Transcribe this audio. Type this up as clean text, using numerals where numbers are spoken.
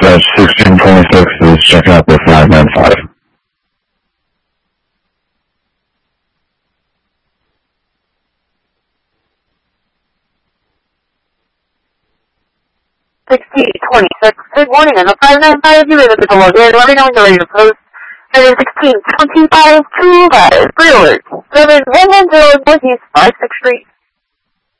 Dispatch 1626 is checking out the 595. Good morning, I'm a 595. You're able to log in. Let me know when you're ready to post. Heading 1625 to 5. Free alert. 7110 Northeast 56th Street.